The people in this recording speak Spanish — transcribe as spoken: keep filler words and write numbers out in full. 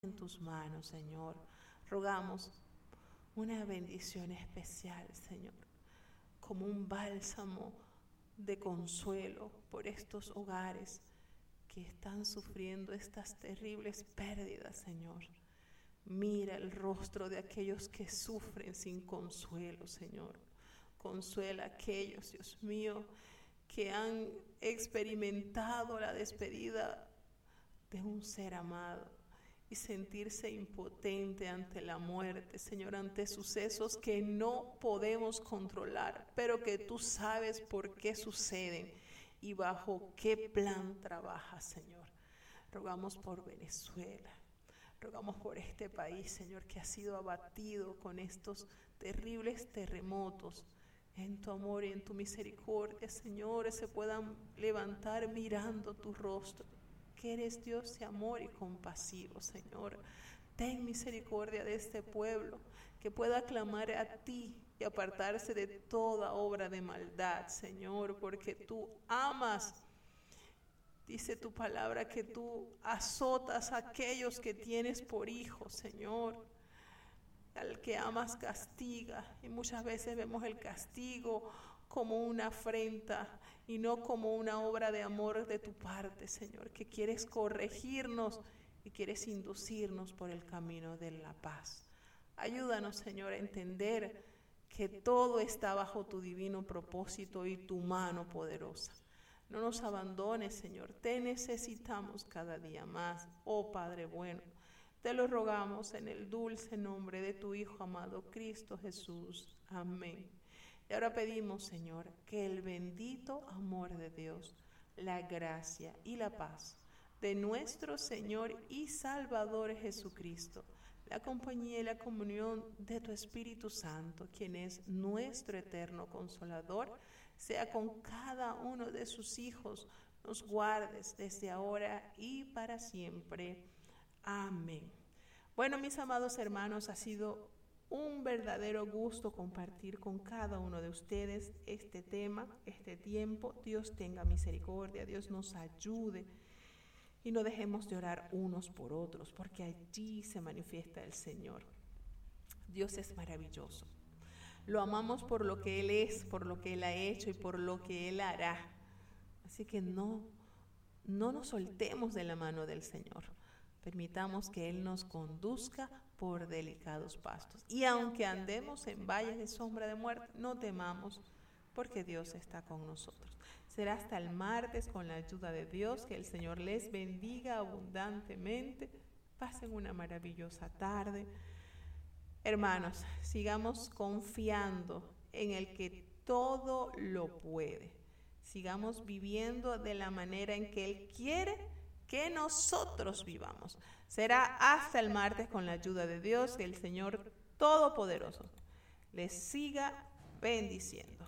en tus manos, Señor. Rogamos una bendición especial, Señor, como un bálsamo de consuelo por estos hogares que están sufriendo estas terribles pérdidas, Señor. Mira el rostro de aquellos que sufren sin consuelo, Señor. Consuela a aquellos, Dios mío, que han experimentado la despedida de un ser amado y sentirse impotente ante la muerte, Señor, ante sucesos que no podemos controlar, pero que tú sabes por qué suceden y bajo qué plan trabajas, Señor. Rogamos por Venezuela, rogamos por este país, Señor, que ha sido abatido con estos terribles terremotos. En tu amor y en tu misericordia, Señor, se puedan levantar mirando tu rostro, que eres Dios de amor y compasivo, Señor. Ten misericordia de este pueblo, que pueda clamar a ti y apartarse de toda obra de maldad, Señor, porque tú amas. Dice tu palabra que tú azotas a aquellos que tienes por hijos, Señor. Al que amas castiga, y muchas veces vemos el castigo como una afrenta y no como una obra de amor de tu parte, Señor, que quieres corregirnos y quieres inducirnos por el camino de la paz. Ayúdanos, Señor, a entender que todo está bajo tu divino propósito y tu mano poderosa. No nos abandones, Señor, te necesitamos cada día más, oh Padre bueno. Te lo rogamos en el dulce nombre de tu Hijo amado Cristo Jesús. Amén. Y ahora pedimos, Señor, que el bendito amor de Dios, la gracia y la paz de nuestro Señor y Salvador Jesucristo, la compañía y la comunión de tu Espíritu Santo, quien es nuestro eterno Consolador, sea con cada uno de sus hijos, nos guardes desde ahora y para siempre. Amén. Bueno, mis amados hermanos, ha sido un verdadero gusto compartir con cada uno de ustedes este tema, este tiempo. Dios tenga misericordia, Dios nos ayude y no dejemos de orar unos por otros, porque allí se manifiesta el Señor. Dios es maravilloso. Lo amamos por lo que Él es, por lo que Él ha hecho y por lo que Él hará. Así que no, no nos soltemos de la mano del Señor. Permitamos que Él nos conduzca por delicados pastos. Y aunque andemos en valles de sombra de muerte, no temamos, porque Dios está con nosotros. Será hasta el martes, con la ayuda de Dios, que el Señor les bendiga abundantemente. Pasen una maravillosa tarde. Hermanos, sigamos confiando en el que todo lo puede. Sigamos viviendo de la manera en que Él quiere que nosotros vivamos. Será hasta el martes, con la ayuda de Dios, que el Señor Todopoderoso les siga bendiciendo.